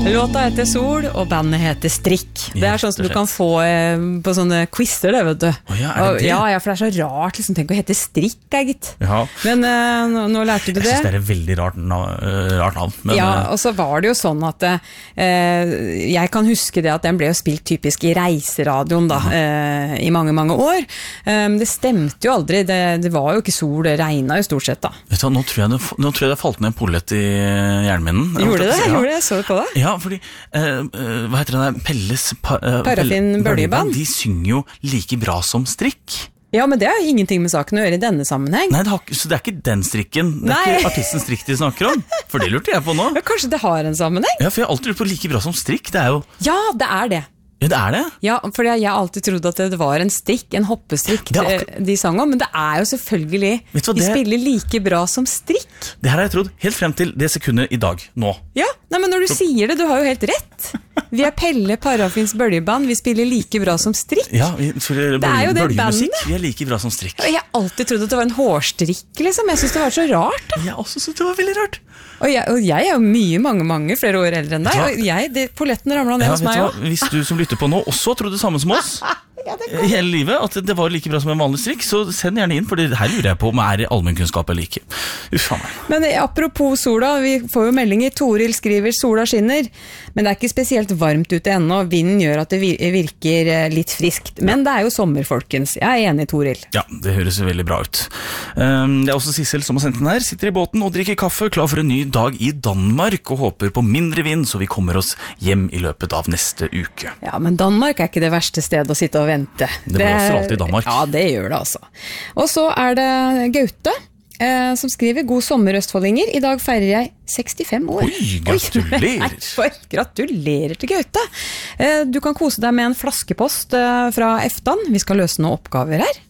Låta heter Sol, og bandet heter Strikk. Det sånn som du kan få på sånne quizer, det, vet du. Ja, det? Ja, for det så rart, liksom, tenk å hete Strikk, gitt. Ja. Men nå lærte du det. Jeg synes det et veldig rart navn. Men, ja, og så var det jo sånn at jeg kan huske det at den ble jo spilt typisk i reiseradioen da, i mange, mange år. Det stemte jo aldri, det var jo ikke sol, det regnet jo stort sett da. Vet du, nå tror jeg det falt ned en pollet i hjernen min. Gjorde det? Gjorde det? Så du på det? Ja, fordi, hva heter det der? Pelles Parafin Bøljeband. De synger jo like bra som Strikk. Ja, men det har jo ingenting med saken å gjøre i denne sammenheng. Nei, så det ikke den strikken, det ikke artisten Strikk de snakker om. For det lurte jeg på nå. Ja, kanskje det har en sammenheng? Ja, for jeg har alltid lurt på like bra som Strikk, det jo... Ja, det det. Ja, det det? Ja, for jeg har alltid trodd at det var en strikk, en hoppestrikk de sang om, men det jo selvfølgelig, de spiller like bra som Strikk. Det her har jeg trodd helt frem til det sekundet i dag, nå. Ja, nei, men når du sier det, du har jo helt rett. Vi Pelle Parafins Bøljeband, vi spiller like bra som Strikk. Ja, vi spiller bølgemusikk, vi like bra som Strikk. Jeg har alltid trodd at det var en hårstrikk, liksom. Jeg synes det var så rart. Da. Jeg også synes det var veldig rart. Og jeg jo mange flere år eldre enn deg, og polletten ramlet ned hos meg også. Hvis du som lytter på nå også trodde det samme som oss, i hele livet, at det var like bra som en vanlig strikk, så send gjerne inn, for det her lurer jeg på om allmennkunnskap eller ikke. Uffa meg. Men apropos sola, vi får jo meldinger, Toril skriver sola skinner, men det ikke spesielt varmt ute ennå, vinden gjør at det virker litt friskt, men det jo sommer, folkens. Jeg enig, Toril. Ja, det høres veldig bra ut. Det også Sissel som har sendt den her, sitter i båten og drikker kaffe, klar for en ny dag i Danmark, og håper på mindre vind, så vi kommer oss hjem i løpet av neste uke. Ja, men Danmark ikke det verste stedet å sitte og vente. Det blåser alltid i Danmark. Ja, det gjør det altså. Og så det Gaute som skriver God sommer, østfoldinger. I dag feirer jeg 65 år. Oi, gratulerer. Gratulerer til Gaute. Du kan kose deg med en flaskepost fra Eftan. Vi skal løse noen oppgaver her.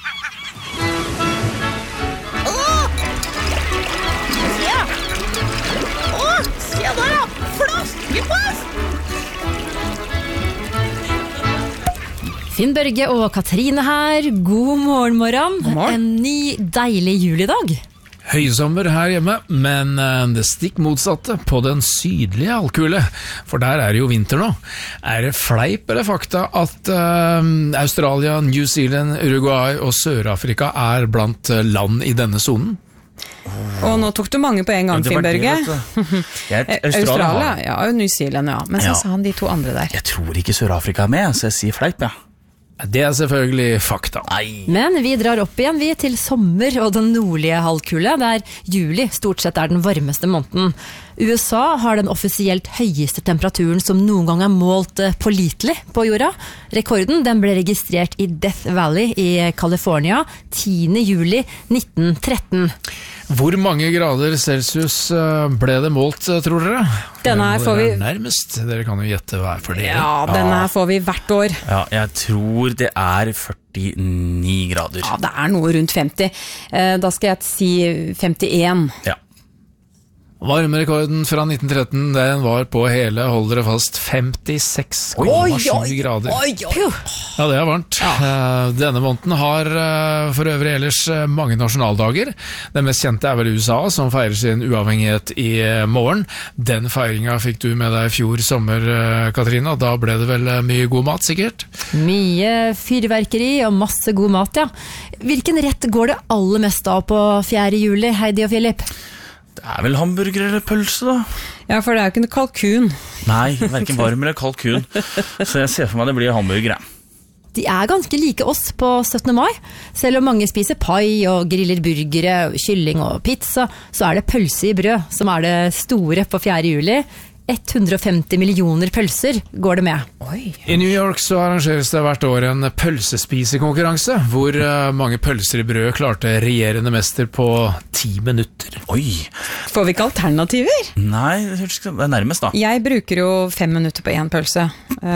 Se der da, flaskepost! Finn Børge og Katrine her, god morgen. En ny deilig julidag. Høysommer her hjemme, men det stikk motsatte på den sydlige halvkule, for der det jo vinter nå. Det fleip eller fakta at Australia, New Zealand, Uruguay og Sør-Afrika blant land i denne zonen? Og nå tok du mange på en gang, Finn Børge. Australia, ja, og New Zealand, ja. Men så sa han de to andre der. Jeg tror ikke Sør-Afrika med, så jeg sier fleip, ja. Det selvfølgelig fakta. Nei. Men vi drar opp igjen til sommer og den nordlige halvkule, der juli stort sett den varmeste måneden. USA har den offisielt høyeste temperaturen som noen gang målt pålitelig på jorda. Rekorden den ble registrert i Death Valley i California 10. juli 1913. Hvor mange grader Celsius ble det målt, tror dere? Denne her får vi... Nærmest, dere kan jo gjette hva for det. Ja, denne her får vi hvert år. Ja, jeg tror det 49 grader. Ja, det noe rundt 50. Da skal jeg si 51. Ja. Varmerekorden fra 1913, den var på hele, hold dere fast, 56,7 grader. Ja, det varmt. Denne måneden har for øvrig ellers mange nasjonaldager. Den mest kjente vel USA, som feirer sin uavhengighet i morgen. Den feiringen fikk du med deg i fjor sommer, Katrine, og da ble det vel mye god mat, sikkert? Mye fyrverkeri og masse god mat, ja. Hvilken rett går det aller mest av på 4. juli, Heidi og Philip? Det vel hamburger eller pølse da? Ja, for det jo ikke en kalkun. Nei, hverken varm eller kalkun. Så jeg ser for meg det blir hamburger. De ganske like oss på 17. mai. Selv om mange spiser pai og griller burgere, kylling og pizza, så det pølse i brød som det store på 4. juli. 150 millioner pølser går det med. Oi. I New York så arrangeres det hvert år en pølsespisekonkurranse, hvor mange pølser i brød klarte regjerende mester på 10 minutter. Oi! Får vi ikke alternativer? Nei, det nærmest da. Jeg bruker jo 5 minutter på en pølse.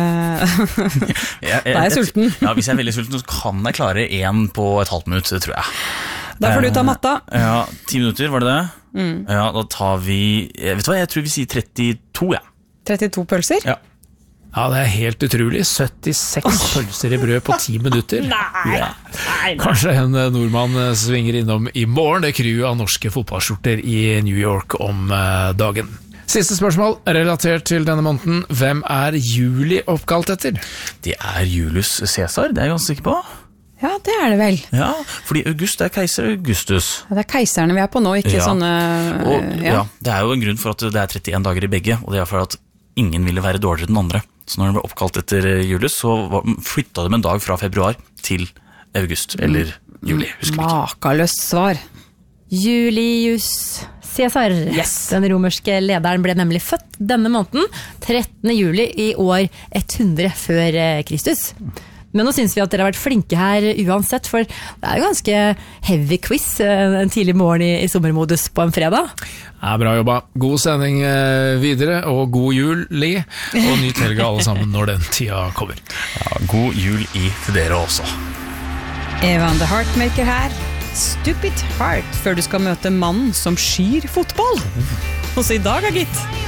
Da jeg sulten. Ja, hvis jeg veldig sulten, så kan jeg klare en på et halvt minutt, det tror jeg. Da får du ta matta. Ja, 10 minutter, var det det? Ja, da tar vi, vet du hva, jeg tror vi sier 32, ja. 32 pølser? Ja. Ja, det helt utrolig. 76 pølser i brød på 10 minutter. Nei. Kanskje en nordmann svinger innom i morgen, det crew av norske fotballskjorter i New York om dagen. Siste spørsmål, relatert til denne måneden. Hvem er juli oppkalt etter? Det er Julius Caesar, det er jeg ganske sikker på. Ja, det er det vel. Ja, fordi August er keiser Augustus. Det er keiserne vi er på nå, ikke sånne... Ja, det er jo en grunn for at det er 31 dager i begge, og det er for at ingen ville være dårligere enn den andre. Så når det ble oppkalt etter Julius, så flyttet de en dag fra februar til august, eller juli, husker vi ikke. Makaløst svar. Julius Caesar. Den romerske lederen ble nemlig født denne måneden, 13. juli i år 100 før Kristus. Men nå synes vi at dere har vært flinke her uansett, for det er jo ganske heavy quiz en tidlig morgen i sommermodus på en fredag. Ja, bra jobba. God sending videre, og god jul, Li, og nyt helga alle sammen når den tida kommer. Ja, god jul til dere også. Evan the Heartmaker her. Stupid Heart, før du skal møte mannen som skyr fotball. Og så i dag, gitt.